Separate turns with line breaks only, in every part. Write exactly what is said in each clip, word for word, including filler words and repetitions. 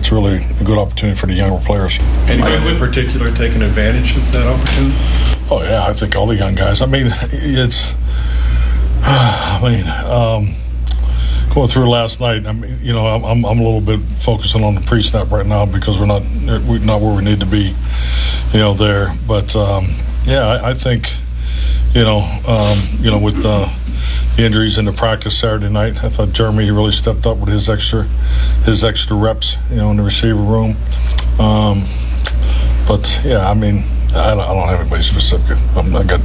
it's really a good opportunity for the younger players.
Anybody in particular taking advantage of that opportunity?
Oh yeah, I think all the young guys. I mean, it's. I mean, um, going through last night. I mean, you know, I'm I'm a little bit focusing on the pre-snap right now because we're not we're not where we need to be, you know, there. But um, yeah, I, I think, you know, um, you know, with uh, the injuries in the practice Saturday night, I thought Jeremy really stepped up with his extra his extra reps, you know, in the receiver room. Um, but yeah, I mean, I don't, I don't have anybody specific. I'm, I got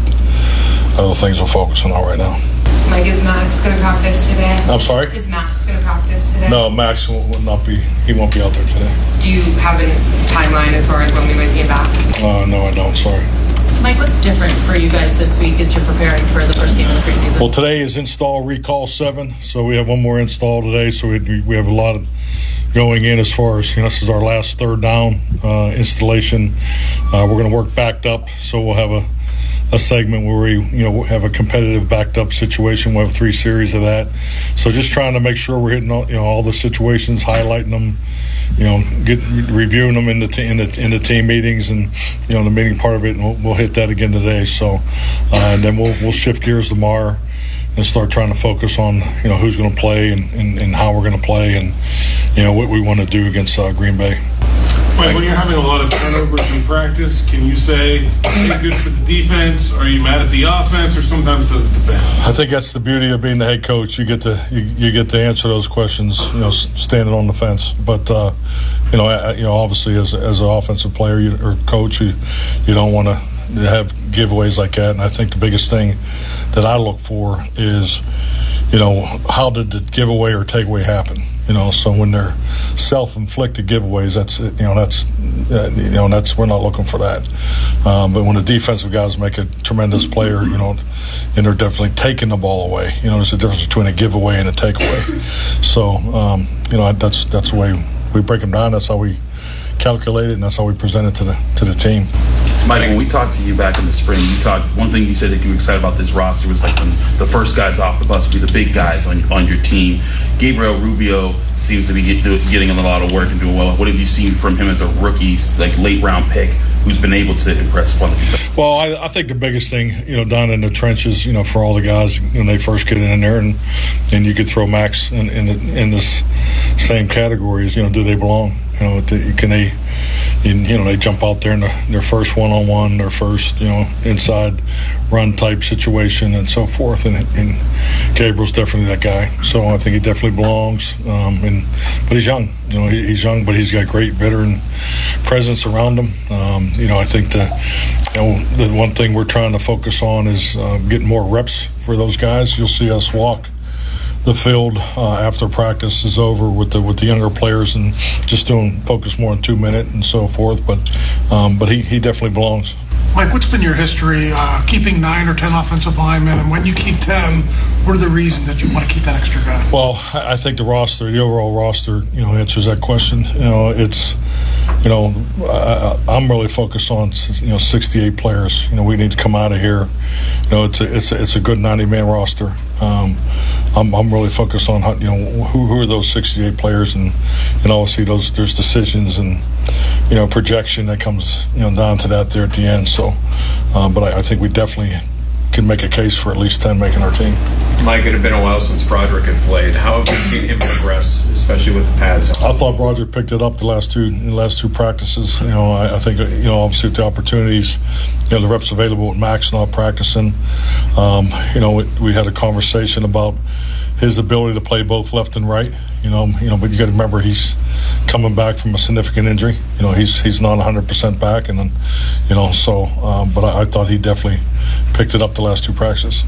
other things we're focusing on right now.
Mike, is Max going to practice today?
I'm sorry?
Is Max going to practice today?
No, Max will, will not be. He won't be out there today.
Do you have a timeline as far as when we might see him back?
Uh, no, I don't. Sorry.
Mike, what's different for you guys this week as you're preparing for the first game of the preseason?
Well, today is install recall seven, so we have one more install today. So we we have a lot of going in as far as, you know, this is our last third down uh, installation. Uh, we're going to work backed up, so we'll have a. a segment where we, you know, have a competitive backed up situation. We'll have three series of that. So just trying to make sure we're hitting all, you know, all the situations, highlighting them, you know, get reviewing them in the t- in the in the team meetings and, you know, the meeting part of it. And we'll, we'll hit that again today. So, uh, and then we'll we'll shift gears tomorrow and start trying to focus on, you know, who's going to play and, and, and how we're going to play and, you know, what we want to do against uh, Green Bay.
Mike, when you're having a lot of turnovers in practice, can you say, hey, good for the defense? Are you mad at the offense, or sometimes does it depend?
I think that's the beauty of being the head coach. You get to you, you get to answer those questions, you know, standing on the fence. But uh, you know, I, you know, obviously as as an offensive player you, or coach, you you don't want to have giveaways like that. And I think the biggest thing that I look for is, you know, how did the giveaway or takeaway happen? You know, so when they're self-inflicted giveaways, that's you know that's uh, you know that's we're not looking for that. Um, but when the defensive guys make a tremendous player, you know, and they're definitely taking the ball away. You know, there's a difference between a giveaway and a takeaway. So um, you know that's that's the way we break them down. That's how we calculate it, and that's how we present it to the to the team.
Mike, when we talked to you back in the spring, you talked. One thing you said that you were excited about this roster was like when the first guys off the bus would be the big guys on on your team. Gabriel Rubio seems to be get, do, getting a lot of work and doing well. What have you seen from him as a rookie, like late round pick, who's been able to impress upon the defense?
Well, I, I think the biggest thing, you know, down in the trenches, you know, for all the guys when they first get in there, and and you could throw Max in in, in this same category as, you know, do they belong? You know, can they, you know, they jump out there in the, their first one-on-one, their first, you know, inside run type situation and so forth. And, and Gabriel's definitely that guy. So I think he definitely belongs. Um, and but he's young. You know, he, he's young, but he's got great veteran presence around him. Um, you know, I think the, you know, the one thing we're trying to focus on is uh, getting more reps for those guys. You'll see us walk the field uh, after practice is over with the with the younger players and just doing focus more on two minute and so forth. But um, but he, he definitely belongs.
Mike, what's been your history uh, keeping nine or ten offensive linemen, and when you keep ten, what are the reasons that you want to keep that extra guy?
Well, I think the roster, the overall roster, you know, answers that question. You know, it's, you know, I, I'm really focused on, you know, sixty-eight players. You know, we need to come out of here. You know, it's a it's a, it's a good ninety man roster. Um, I'm I'm really focused on how, you know, who who are those sixty-eight players, and and obviously those there's decisions and, you know, projection that comes, you know, down to that there at the end. So, um, but I, I think we definitely can make a case for at least ten making our team.
Mike, it had been a while since Broderick had played. How have you seen him progress, especially with the pads on?
I thought Broderick picked it up the last two the last two practices. You know, I, I think, you know, obviously with the opportunities, you know, the reps available with Max not practicing. Um, you know, we, we had a conversation about his ability to play both left and right. You know, you know, but you got to remember he's coming back from a significant injury. You know, he's he's not one hundred percent back, and then, you know, so. Um, but I, I thought he definitely picked it up the last two practices.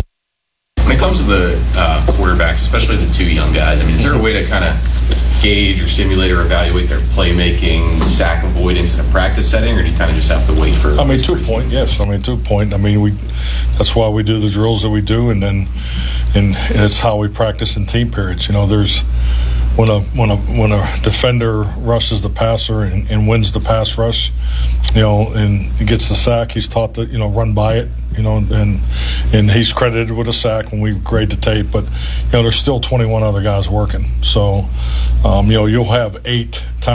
When it comes to the uh, quarterbacks, especially the two young guys, I mean, is there a way to kind of gauge or simulate or evaluate their playmaking, sack avoidance in a practice setting, or do you kind of just have to wait for?
I mean, two point, yes. I mean, two point. I mean, we. That's why we do the drills that we do, and then, and, and it's how we practice in team periods. You know, there's when a when a when a defender rushes the passer and, and wins the pass rush, you know, and gets the sack, he's taught to, you know, run by it, you know, and and he's credited with a sack when we grade the tape. But, you know, there's still twenty-one other guys working. So, um, you know, you'll have eight times